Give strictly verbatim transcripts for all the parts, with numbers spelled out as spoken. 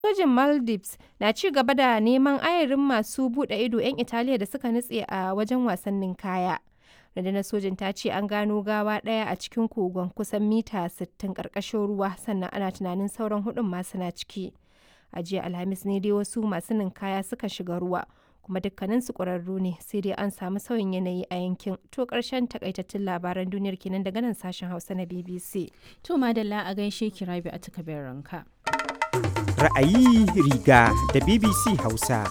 Sojin Maldives na ci gaba da neman ayarin masu buɗe ido 'yan Italiya da suka nutse a wajen wasannin kaya. Rundunar sojin ta ce an gano gawa ɗaya a cikin kogon kusan mita sittin ƙarƙashin ruwa, sannan ana tunanin sauran hudun ma suna ciki. A jiya Alhamis ne dai wasu masu ninkaya suka shiga ruwa, kuma dukkaninsu ƙwararru ne, sai dai an samu sauyin yanayi a yankin. To ƙarshen takaitattun labaran duniyar kenan daga nan sashen Hausa na B B C. To madalla a gaishe ki Rabi a takabar ranka. Ra'ayi riga da B B C Hausa.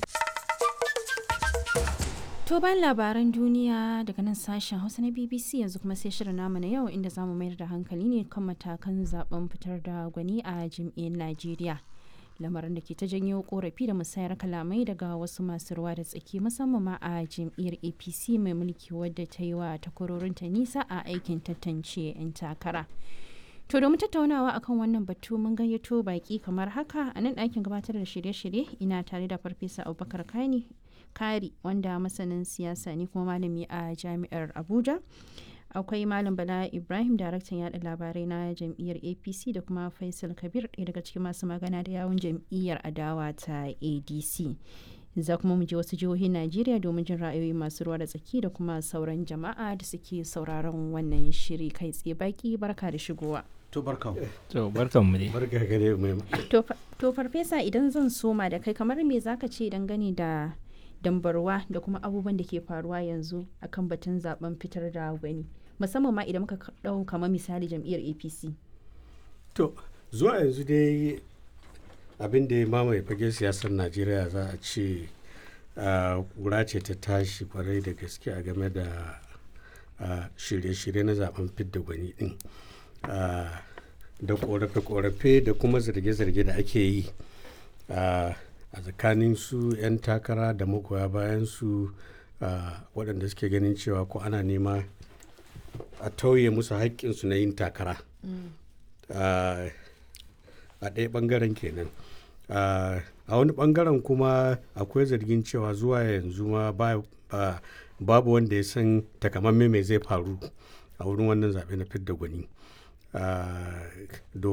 To bayan labaran duniya daga nan sashen Hausa na B B C yanzu kuma sai shirin namu na yau inda zamu mayar da hankali ne kan matakan zaben fitar da gwani a jam'iyyar Najeriya. Lamarin da ke ta janyo korafi da musayar kalamai daga wasu masu ruwa da tsaki musamman ma a jam'iyyar A P C mai mulki wadda ta yi wa takwarorinta nisa a aikin tantance 'yan takara. To domin tattaunawa akan wannan batu mun gayyato baki kamar haka a nan ɗakin gabatar da shirye-shirye ina tare da Farfesa Abubakar Kani Kari wanda masanin siyasa ne kuma malami a Jami'ar Abuja. Akwai Malam Bala Ibrahim daraktan yada labarai na jam'iyyar A P C da kuma Faisal Kabir ɗaya daga cikin masu magana da yawun jam'iyyar adawa ta A D C. Za kuma mu je wasu jihohin Najeriya domin jin ra'ayoyi masu ruwa da tsaki da kuma sauran jama'a da suke sauraron wannan shiri kai tsaye. Baki barka da shigowa. To barka. To barkan mu dai. Barka gare mu. To farfesa idan zan soma da kai kamar me zaka ce dangane da dambarwa da kuma abubuwan da ke faruwa yanzu akan batun zaben fitar da gwani musamman ma idan muka dau kamar misali jam'iyyar A P C. To zuwa yanzu dai abin da ya mamaye fage siyasar Najeriya za a ce kura ce ta tashi kwarai da gaske a game da shirye-shirye na zaben fidda gwani din da korafe-korafe da kuma zarge-zarge da ake yi a tsakanin su 'yan takara da magoya bayan su waɗanda suke ganin cewa ko ana nema a tauye musu haƙƙinsu na yin takara a ɗaya ɓangaren kenan. a wani ɓangaren kuma akwai zargin cewa zuwa yanzu ma babu wanda ya san takamamme mai zai faru a wurin wannan zaɓe na fidda gwani.